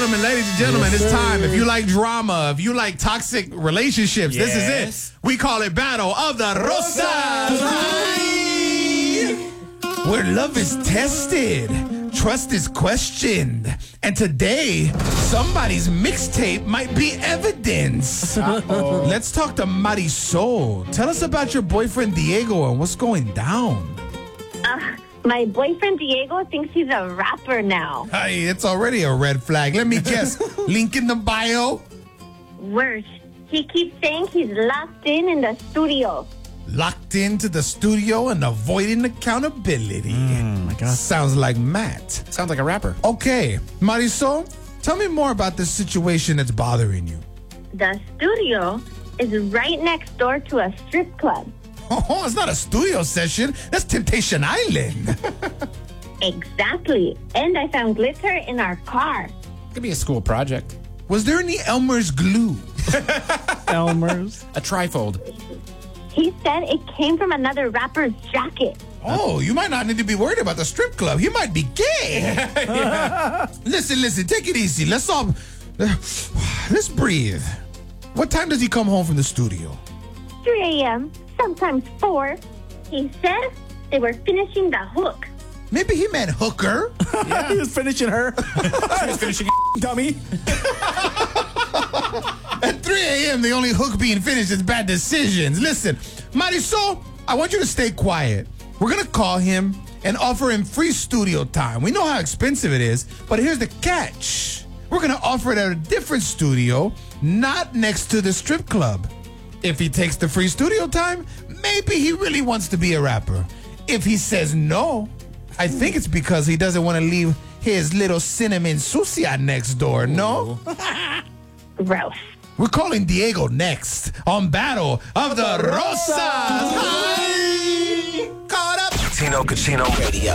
gentlemen, ladies and gentlemen, it's time. If you like drama, if you like toxic relationships, this is it. We call it Battle of the Rosas. Where love is tested, trust is questioned, and today, somebody's mixtape might be evidence. Let's talk to Marisol. Tell us about your boyfriend Diego and what's going down. My boyfriend Diego thinks he's a rapper now. Hey, it's already a red flag. Let me guess. Link in the bio? Worse, he keeps saying he's locked in the studio. Locked into the studio and avoiding accountability. My God. Sounds like Matt. Sounds like a rapper. Okay, Marisol, tell me more about this situation that's bothering you. The studio is right next door to a strip club. Oh, it's not a studio session. That's Temptation Island. Exactly. And I found glitter in our car. Could be a school project. Was there any Elmer's glue? Elmer's. A trifold. He said it came from another rapper's jacket. Oh, you might not need to be worried about the strip club. He might be gay. Listen, take it easy. Let's breathe. What time does he come home from the studio? 3 a.m., sometimes 4. He said they were finishing the hook. Maybe he meant hooker. He was finishing her. He was finishing Dummy. At 3 a.m., the only hook being finished is bad decisions. Listen, Marisol, I want you to stay quiet. We're going to call him and offer him free studio time. We know how expensive it is, but here's the catch. We're going to offer it at a different studio, not next to the strip club. If he takes the free studio time, maybe he really wants to be a rapper. If he says no, I think it's because he doesn't want to leave his little cinnamon sucia next door, no? Gross. We're calling Diego next on Battle of the Rosas. Hi! Caught up. Tino Casino Radio.